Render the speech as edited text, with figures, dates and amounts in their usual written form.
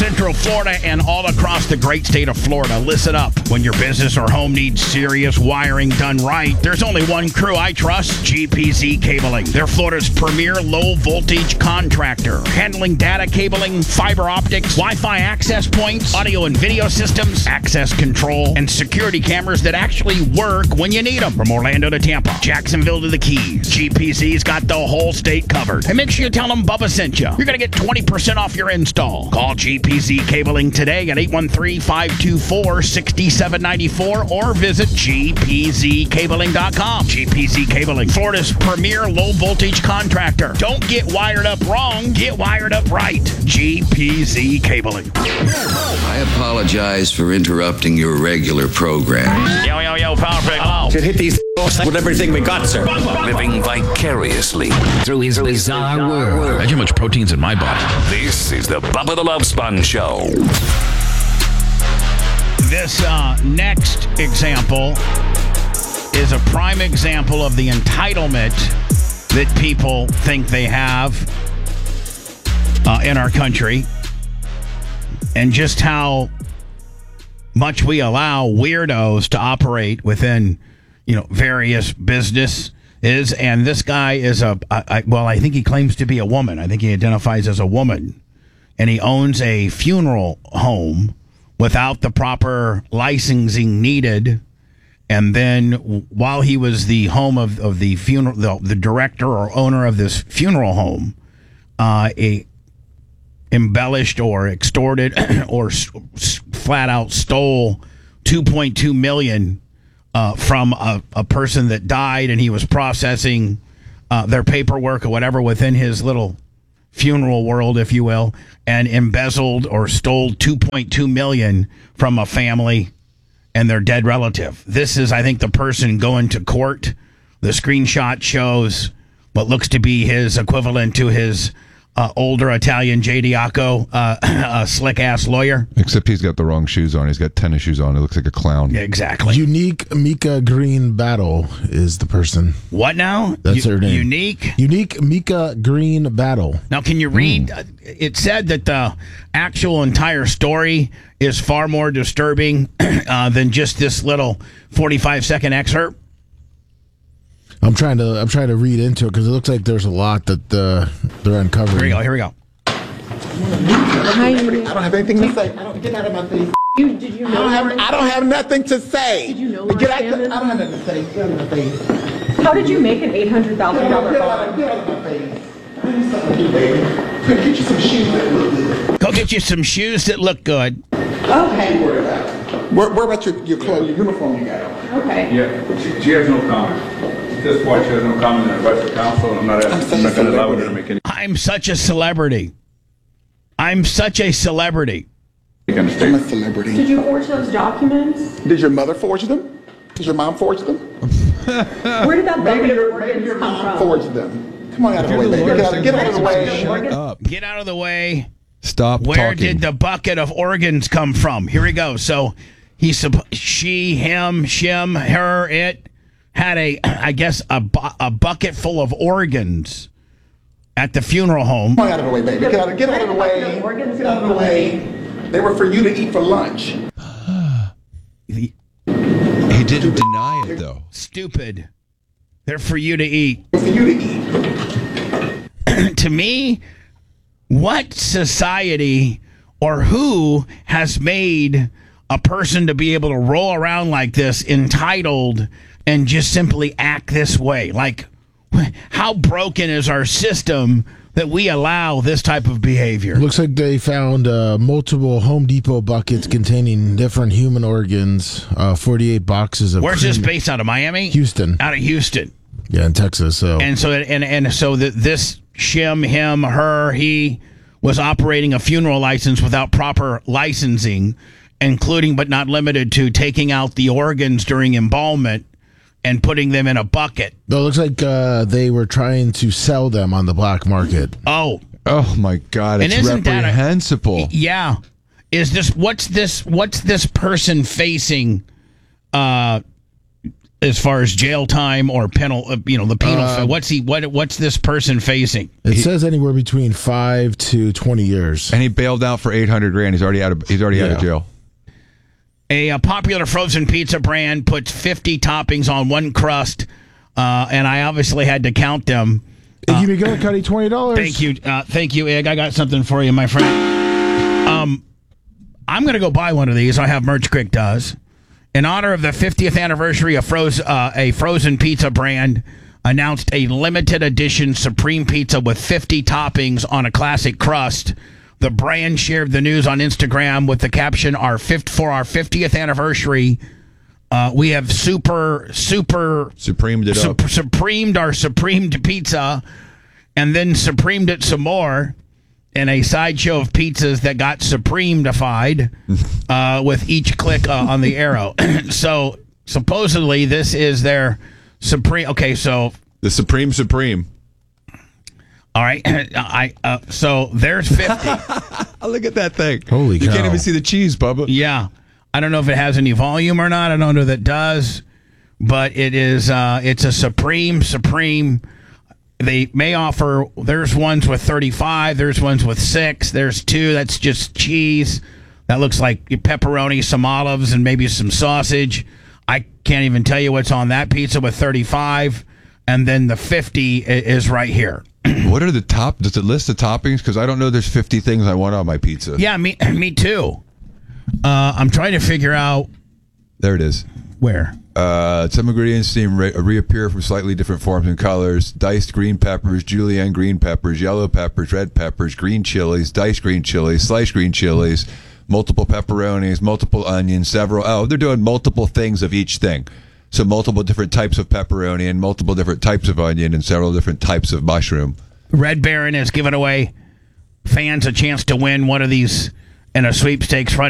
Central Florida and all across the great state of Florida. Listen up. When your business or home needs serious wiring done right, there's only one crew I trust, GPZ Cabling. They're Florida's premier low-voltage contractor, handling data cabling, fiber optics, Wi-Fi access points, audio and video systems, access control, and security cameras that actually work when you need them. From Orlando to Tampa, Jacksonville to the Keys, GPZ's got the whole state covered. And make sure you tell them Bubba sent you. You're going to get 20% off your install. Call GPZ Cabling today at 813-524-6794 or visit gpzcabling.com. GPZ Cabling, Florida's premier low-voltage contractor. Don't get wired up wrong. Get wired up right. GPZ Cabling. I apologize for interrupting your regular program. Yo, Powerful. Hello. Should hit these with everything we got, sir. Living vicariously through his bizarre world. Imagine how much protein's in my body. This is the Bubba the Love Sponge Show. This next example is a prime example of the entitlement that people think they have in our country, and just how much we allow weirdos to operate within, various businesses. And this guy is I think he claims to be a woman. I think he identifies as a woman, and he owns a funeral home without the proper licensing needed. And then while he was the home of the funeral, the director or owner of this funeral home, embellished or extorted or flat out stole $2.2 million from a person that died, and he was processing their paperwork or whatever within his little funeral world, if you will, and embezzled or stole $2.2 million from a family and their dead relative. This is, I think, the person going to court. The screenshot shows what looks to be his equivalent to his older Italian J. Diaco, a slick-ass lawyer. Except he's got the wrong shoes on. He's got tennis shoes on. It looks like a clown. Yeah, exactly. Unique Mika Green Battle is the person. What now? That's her name. Unique Mika Green Battle. Now, can you read? It said that the actual entire story is far more disturbing than just this little 45-second excerpt. I'm trying to read into it because it looks like there's a lot that they're uncovering. Here we go. I don't have anything to say. Get out of my face. Did you know? I don't have nothing to say. Did you know? I don't have nothing to say. Get out of my face. How did you make an $800,000 bond? Get out of my face. I need something to do, baby. Get you some shoes that look good. Go get you some shoes that look good. Okay. Where about your clothes, your uniform you got on? Okay. Yeah, she has no comment. This point, she has no comment in the rest of the council, and I'm not going to allow her to make any. I'm such a celebrity. I'm a celebrity. I'm a celebrity. Did you forge those documents? Did your mother forge them? Did your mom forge them? Where did that bucket of organs your come mom from? forged them. Come on out of the way, baby. Get out of the way. Shut up. Get out of the way. Stop Where talking. did the bucket of organs come from? Here we go. So she, him, shim, her, it had a bucket full of organs at the funeral home. Come on out of the way, baby. Get out of the way. Get out of the way. They were for you to eat for lunch. He didn't deny it, though. Stupid. They're for you to eat. For you to eat. To me, what society or who has made a person to be able to roll around like this, entitled, and just simply act this way? Like, how broken is our system that we allow this type of behavior? Looks like they found multiple Home Depot buckets containing different human organs, 48 boxes of... Where's this based out of? Miami? Houston. Out of Houston. Yeah, in Texas. So This shim, him, her, he was operating a funeral license without proper licensing, including but not limited to taking out the organs during embalmment and putting them in a bucket. It looks like they were trying to sell them on the black market. Oh my God! It's reprehensible. Yeah. What's this person facing? as far as jail time or penal, the penal. What's this person facing? It says anywhere between 5 to 20 years. And he bailed out for $800,000. He's already out of jail. A popular frozen pizza brand puts 50 toppings on one crust, and I obviously had to count them. Iggy McGillicuddy, $20. Thank you, Ig. I got something for you, my friend. I'm going to go buy one of these. I have Merch Creek does. In honor of the 50th anniversary of a frozen pizza brand announced a limited edition Supreme Pizza with 50 toppings on a classic crust. The brand shared the news on Instagram with the caption, for our 50th anniversary, we have Supremed it up. Supremed our Supremed pizza, and then Supremed it some more in a sideshow of pizzas that got Supremedified with each click on the arrow. So supposedly this is their Supreme. Okay, so the Supreme. All right, so there's 50. Look at that thing. Holy cow. You can't even see the cheese, Bubba. Yeah. I don't know if it has any volume or not. I don't know that it does. But it is, it's a Supreme. They may offer, there's ones with 35. There's ones with 6. There's 2. That's just cheese. That looks like pepperoni, some olives, and maybe some sausage. I can't even tell you what's on that pizza with 35. And then the 50 is right here. What are the top? Does it list the toppings? Because I don't know there's 50 things I want on my pizza. Yeah, me too. I'm trying to figure out. There it is. Where? Some ingredients reappear from slightly different forms and colors. Diced green peppers, julienne green peppers, yellow peppers, red peppers, green chilies, diced green chilies, sliced green chilies, multiple pepperonis, multiple onions, they're doing multiple things of each thing. So multiple different types of pepperoni and multiple different types of onion and several different types of mushroom. Red Baron is giving away fans a chance to win one of these in a sweepstakes.